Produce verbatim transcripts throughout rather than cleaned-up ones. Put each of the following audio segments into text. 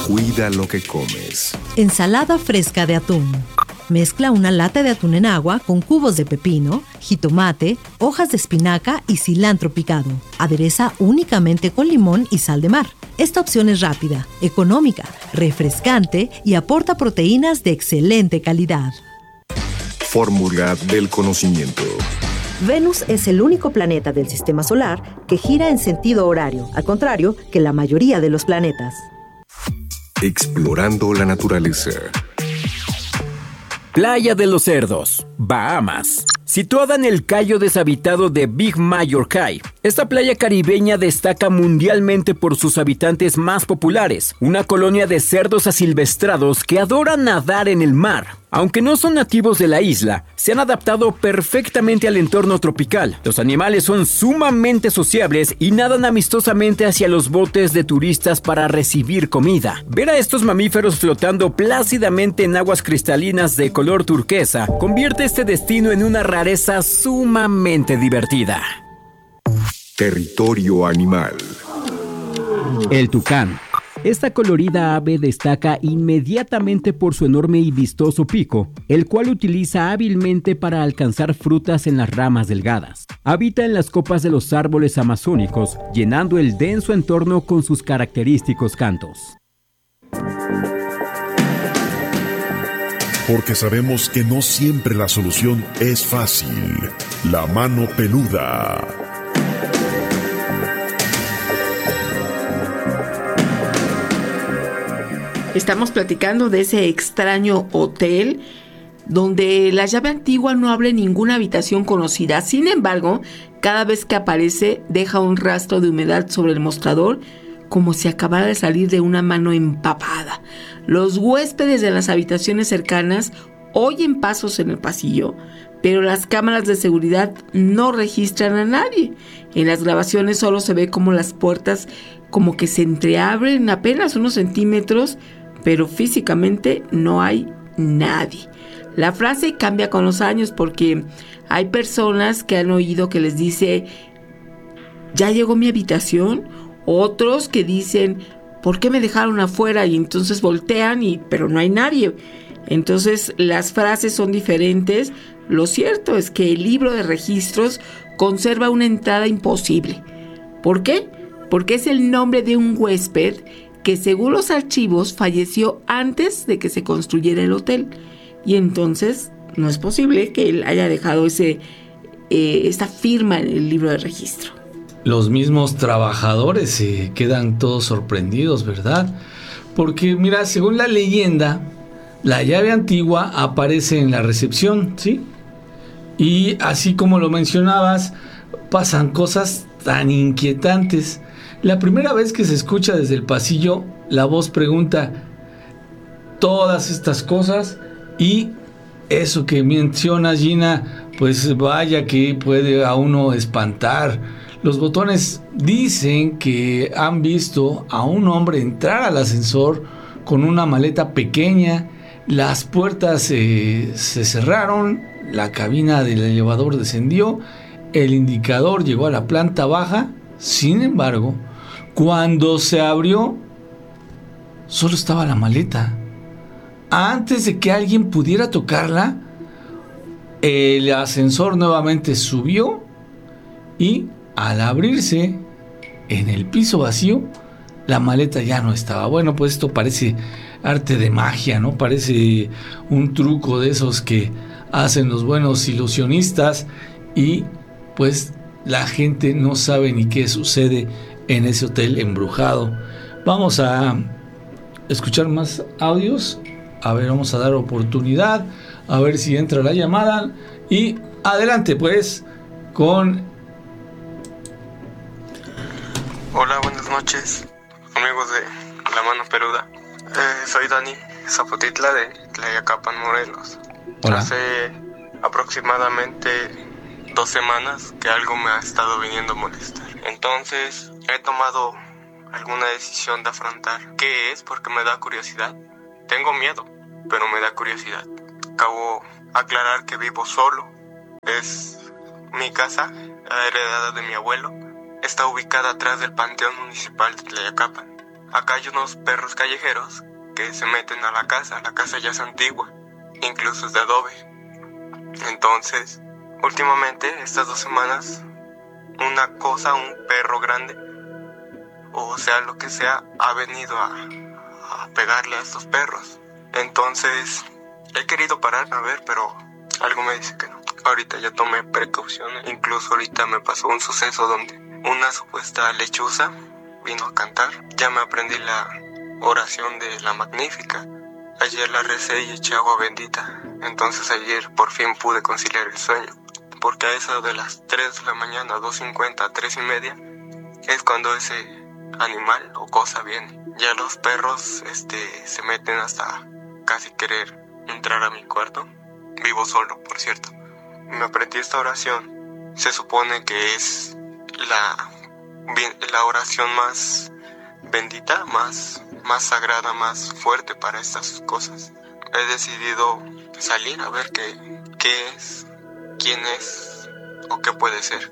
Cuida lo que comes. Ensalada fresca de atún. Mezcla una lata de atún en agua con cubos de pepino, jitomate, hojas de espinaca y cilantro picado. Adereza únicamente con limón y sal de mar. Esta opción es rápida, económica, refrescante y aporta proteínas de excelente calidad. Fórmula del conocimiento. Venus es el único planeta del sistema solar que gira en sentido horario, al contrario que la mayoría de los planetas. Explorando la naturaleza. Playa de los Cerdos, Bahamas. Situada en el cayo deshabitado de Big Major Cay, esta playa caribeña destaca mundialmente por sus habitantes más populares, una colonia de cerdos asilvestrados que adoran nadar en el mar. Aunque no son nativos de la isla, se han adaptado perfectamente al entorno tropical. Los animales son sumamente sociables y nadan amistosamente hacia los botes de turistas para recibir comida. Ver a estos mamíferos flotando plácidamente en aguas cristalinas de color turquesa convierte este destino en una rareza sumamente divertida. Territorio animal. El tucán. Esta colorida ave destaca inmediatamente por su enorme y vistoso pico, el cual utiliza hábilmente para alcanzar frutas en las ramas delgadas. Habita en las copas de los árboles amazónicos, llenando el denso entorno con sus característicos cantos. Porque sabemos que no siempre la solución es fácil. La mano peluda. Estamos platicando de ese extraño hotel donde la llave antigua no abre ninguna habitación conocida. Sin embargo, cada vez que aparece deja un rastro de humedad sobre el mostrador como si acabara de salir de una mano empapada. Los huéspedes de las habitaciones cercanas oyen pasos en el pasillo, pero las cámaras de seguridad no registran a nadie. En las grabaciones solo se ve como las puertas como que se entreabren apenas unos centímetros, pero físicamente no hay nadie. La frase cambia con los años porque hay personas que han oído que les dice ¿ya llegó mi habitación? Otros que dicen ¿por qué me dejaron afuera? Y entonces voltean y pero no hay nadie. Entonces las frases son diferentes. Lo cierto es que el libro de registros conserva una entrada imposible. ¿Por qué? Porque es el nombre de un huésped que según los archivos falleció antes de que se construyera el hotel. Y entonces no es posible que él haya dejado ese, eh, esta firma en el libro de registro. Los mismos trabajadores se quedan todos sorprendidos, ¿verdad? Porque mira, según la leyenda, la llave antigua aparece en la recepción, ¿sí? Y así como lo mencionabas, pasan cosas tan inquietantes. La primera vez que se escucha desde el pasillo, la voz pregunta todas estas cosas y eso que mencionas, Gina, pues vaya que puede a uno espantar. Los botones dicen que han visto a un hombre entrar al ascensor con una maleta pequeña, las puertas eh, se cerraron, la cabina del elevador descendió, el indicador llegó a la planta baja. Sin embargo, cuando se abrió, solo estaba la maleta. Antes de que alguien pudiera tocarla, el ascensor nuevamente subió y al abrirse en el piso vacío, la maleta ya no estaba. Bueno, pues esto parece arte de magia, ¿no? Parece un truco de esos que hacen los buenos ilusionistas y pues la gente no sabe ni qué sucede en ese hotel embrujado. Vamos a escuchar más audios. A ver, vamos a dar oportunidad. A ver si entra la llamada. Y adelante pues con... Hola, buenas noches, amigos de La Mano Peluda. Eh, soy Dani Zapotitla de Tlayacapan, Morelos. Hola. Hace aproximadamente dos semanas que algo me ha estado viniendo a molestar. Entonces he tomado alguna decisión de afrontar. ¿Qué es? Porque me da curiosidad. Tengo miedo, pero me da curiosidad. Acabo de aclarar que vivo solo. Es mi casa, la heredada de mi abuelo. Está ubicada atrás del Panteón Municipal de Tlayacapan. acá hay unos perros callejeros que se meten a la casa. La casa ya es antigua, incluso es de adobe. Entonces, últimamente, estas dos semanas, una cosa, un perro grande, o sea, lo que sea, ha venido a, a pegarle a estos perros. Entonces, he querido parar a ver, pero algo me dice que no. Ahorita ya tomé precauciones. Incluso ahorita me pasó un suceso donde una supuesta lechuza vino a cantar. Ya me aprendí la oración de la Magnífica. Ayer la recé y eché agua bendita. Entonces ayer por fin pude conciliar el sueño. Porque a eso de las tres de la mañana, dos cincuenta, tres y media, es cuando ese animal o cosa viene. Ya los perros este, se meten hasta casi querer entrar a mi cuarto. Vivo solo, por cierto. Me aprendí esta oración. Se supone que es la, la oración más bendita, más, más sagrada, más fuerte para estas cosas. He decidido salir a ver qué, qué es, quién es o qué puede ser.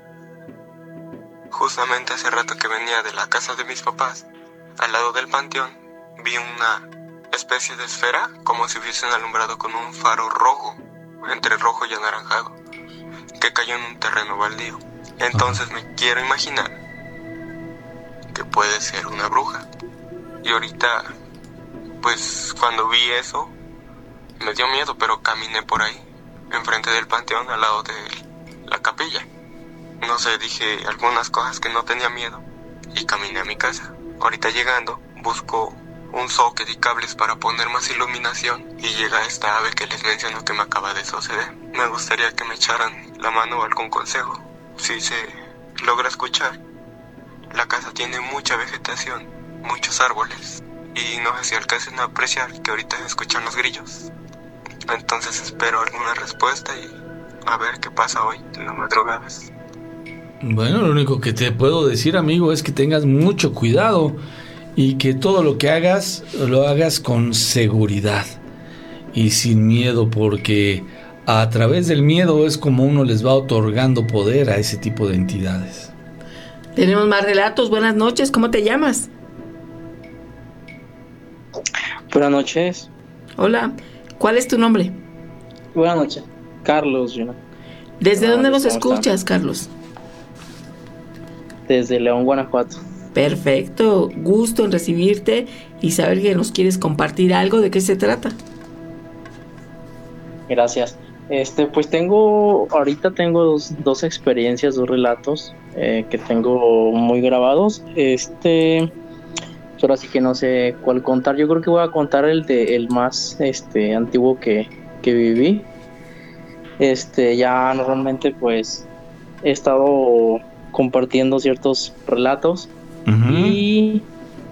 Justamente hace rato que venía de la casa de mis papás, al lado del panteón, vi una especie de esfera como si hubiesen alumbrado con un faro rojo, entre rojo y anaranjado, que cayó en un terreno baldío. Entonces me quiero imaginar que puede ser una bruja. Y ahorita, pues cuando vi eso, me dio miedo, pero caminé por ahí, enfrente del panteón, al lado de la capilla. No sé, dije algunas cosas que no tenía miedo y caminé a mi casa. Ahorita llegando, busco un socket y cables para poner más iluminación y llega esta ave que les menciono que me acaba de suceder. Me gustaría que me echaran la mano o algún consejo. Si se logra escuchar, la casa tiene mucha vegetación, muchos árboles y no sé si alcancen a apreciar que ahorita se escuchan los grillos. Entonces espero alguna respuesta y a ver qué pasa hoy en las madrugadas. Bueno, lo único que te puedo decir, amigo, es que tengas mucho cuidado y que todo lo que hagas, lo hagas con seguridad y sin miedo, porque a través del miedo es como uno les va otorgando poder a ese tipo de entidades. Tenemos más relatos. Buenas noches, ¿cómo te llamas? Buenas noches. Hola, ¿cuál es tu nombre? Buenas noches, Carlos. You know. ¿Desde Hola, dónde nos ¿cómo escuchas, están? Carlos? Desde León, Guanajuato. Perfecto, gusto en recibirte y saber que nos quieres compartir algo. ¿De qué se trata? Gracias. Este, pues tengo, ahorita tengo dos, dos experiencias, dos relatos eh, que tengo muy grabados. Este, pues ahora sí que no sé cuál contar. Yo creo que voy a contar el de el más este antiguo que, que viví. Este, ya normalmente pues he estado compartiendo ciertos relatos. Uh-huh. Y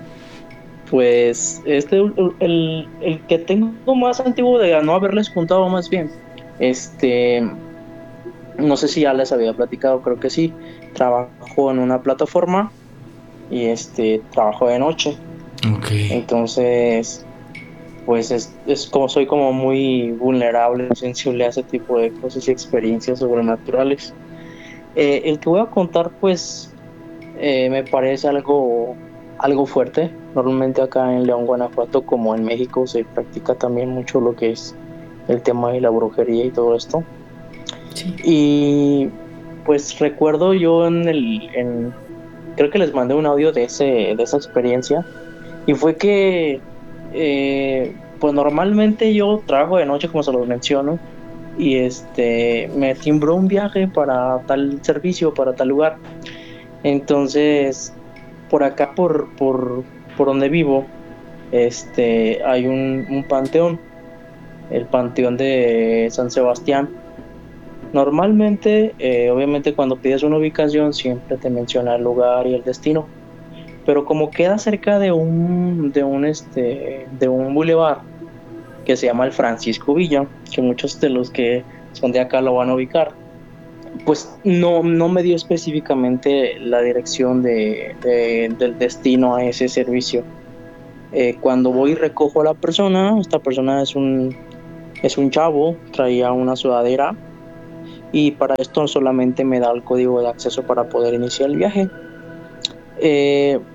pues este el, el que tengo más antiguo de no haberles contado más bien, este no sé si ya les había platicado, creo que sí. Trabajo en una plataforma y este trabajo de noche. Okay. Entonces pues es, es como soy como muy vulnerable, sensible a ese tipo de cosas y experiencias sobrenaturales. Eh, el que voy a contar pues Eh, me parece algo algo fuerte. Normalmente acá en León, Guanajuato, como en México, se practica también mucho lo que es el tema de la brujería y todo esto. Sí. Y pues recuerdo yo en el en, creo que les mandé un audio de ese de esa experiencia y fue que eh, pues normalmente yo trabajo de noche, como se los menciono, y este me timbró un viaje para tal servicio, para tal lugar. Entonces, por acá, por, por, por donde vivo, este, hay un, un panteón, el panteón de San Sebastián. Normalmente, eh, obviamente, cuando pides una ubicación, siempre te menciona el lugar y el destino. Pero como queda cerca de un, de un, este, de un bulevar que se llama el Francisco Villa, que muchos de los que son de acá lo van a ubicar, pues no, no me dio específicamente la dirección de, de, del destino a ese servicio. Eh, cuando voy y recojo a la persona, esta persona es un, es un chavo, traía una sudadera y para esto solamente me da el código de acceso para poder iniciar el viaje. Eh,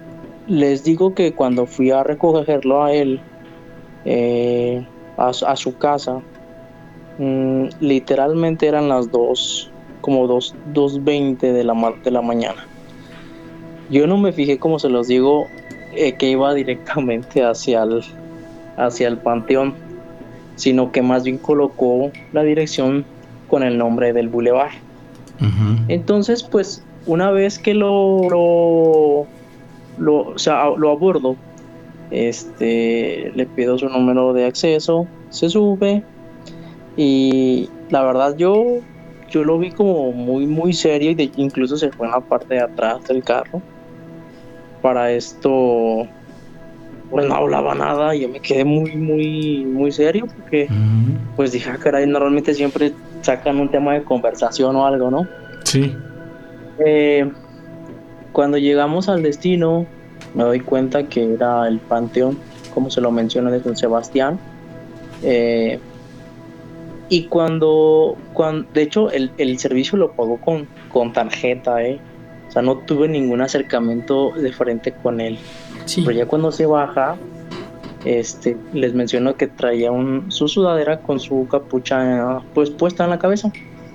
les digo que cuando fui a recogerlo a él, eh, a, a su casa, mmm, literalmente eran las dos, como dos, dos veinte de la, de la mañana. Yo no me fijé, como se los digo, eh, que iba directamente hacia el, hacia el panteón, sino que más bien colocó la dirección con el nombre del bulevar. Uh-huh. Entonces, pues, una vez que lo, lo, lo, o sea, lo abordo, este, le pido su número de acceso, se sube, y la verdad yo, yo lo vi como muy, muy serio, y de, incluso se fue en la parte de atrás del carro. Para esto, pues no hablaba nada, y yo me quedé muy, muy, muy serio, porque uh-huh. pues dije, ah, caray, normalmente siempre sacan un tema de conversación o algo, ¿no? Sí. Eh, cuando llegamos al destino, me doy cuenta que era el panteón, como se lo menciona, de San Sebastián. Eh, y cuando, cuando, de hecho, el, el servicio lo pagó con, con tarjeta, ¿eh? O sea, no tuve ningún acercamiento de frente con él. Sí. Pero ya cuando se baja, este, les menciono que traía un, su sudadera con su capucha pues puesta en la cabeza.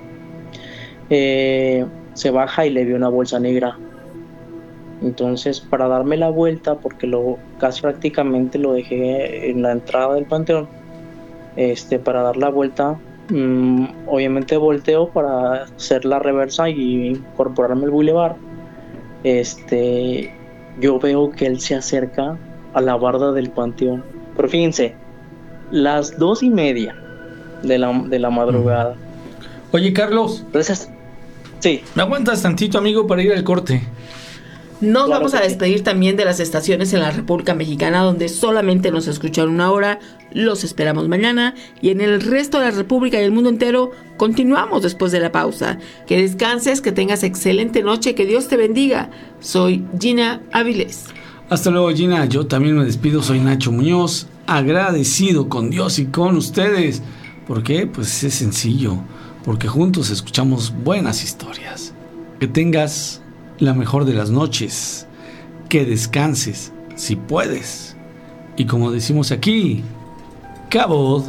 Eh, se baja y le vio una bolsa negra. Entonces, para darme la vuelta, porque lo casi prácticamente lo dejé en la entrada del panteón, este, para dar la vuelta, mmm, obviamente volteo para hacer la reversa y incorporarme al bulevar. Este, yo veo que él se acerca a la barda del panteón. Pero fíjense, las dos y media de la, de la madrugada. Oye, Carlos. Entonces, sí. ¿Me aguantas tantito, amigo, para ir al corte? Nos claro vamos a despedir sí. también de las estaciones en la República Mexicana, donde solamente nos escucharon una hora. Los esperamos mañana. Y en el resto de la República y el mundo entero, continuamos después de la pausa. Que descanses, que tengas excelente noche, que Dios te bendiga. Soy Gina Avilés. Hasta luego, Gina. Yo también me despido. Soy Nacho Muñoz. Agradecido con Dios y con ustedes. ¿Por qué? Pues es sencillo. Porque juntos escuchamos buenas historias. Que tengas la mejor de las noches, que descanses, si puedes. Y como decimos aquí, Cabot.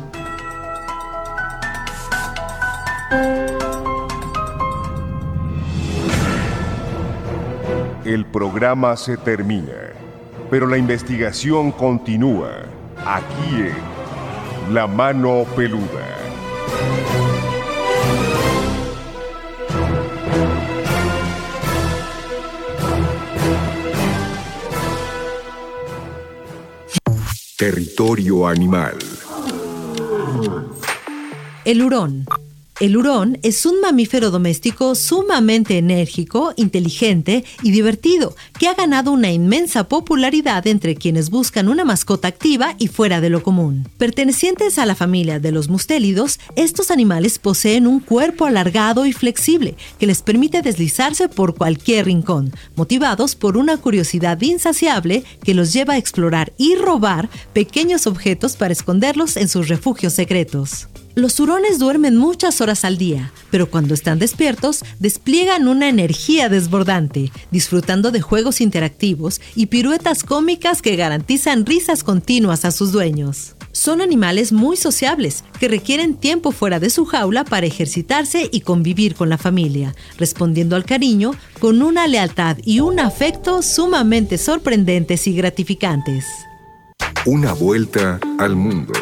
El programa se termina, pero la investigación continúa, aquí en La Mano Peluda. Territorio animal. El hurón. El hurón es un mamífero doméstico sumamente enérgico, inteligente y divertido, que ha ganado una inmensa popularidad entre quienes buscan una mascota activa y fuera de lo común. Pertenecientes a la familia de los mustélidos, estos animales poseen un cuerpo alargado y flexible que les permite deslizarse por cualquier rincón, motivados por una curiosidad insaciable que los lleva a explorar y robar pequeños objetos para esconderlos en sus refugios secretos. Los hurones duermen muchas horas al día, pero cuando están despiertos, despliegan una energía desbordante, disfrutando de juegos interactivos y piruetas cómicas que garantizan risas continuas a sus dueños. Son animales muy sociables, que requieren tiempo fuera de su jaula para ejercitarse y convivir con la familia, respondiendo al cariño con una lealtad y un afecto sumamente sorprendentes y gratificantes. Una vuelta al mundo.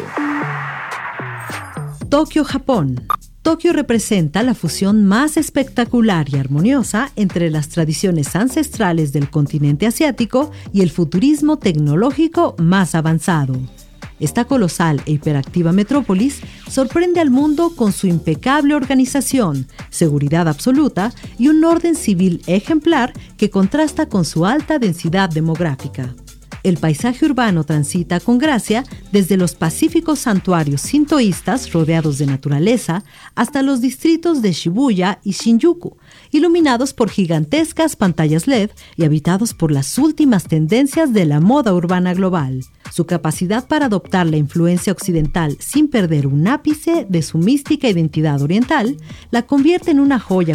Tokio, Japón. Tokio representa la fusión más espectacular y armoniosa entre las tradiciones ancestrales del continente asiático y el futurismo tecnológico más avanzado. Esta colosal e hiperactiva metrópolis sorprende al mundo con su impecable organización, seguridad absoluta y un orden civil ejemplar que contrasta con su alta densidad demográfica. El paisaje urbano transita con gracia desde los pacíficos santuarios sintoístas rodeados de naturaleza hasta los distritos de Shibuya y Shinjuku, iluminados por gigantescas pantallas L E D y habitados por las últimas tendencias de la moda urbana global. Su capacidad para adoptar la influencia occidental sin perder un ápice de su mística identidad oriental la convierte en una joya